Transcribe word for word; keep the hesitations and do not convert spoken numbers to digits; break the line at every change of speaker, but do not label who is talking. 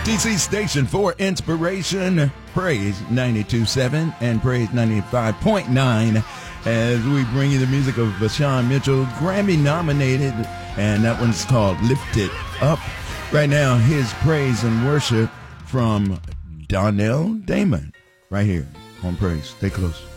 D C station for inspiration, Praise ninety-two point seven and Praise ninety-five point nine as we bring you the music of Vashawn Mitchell, Grammy nominated, and that one's called Lift It Up. Right now, his praise and worship from Donnell Damon right here on Praise. Stay close.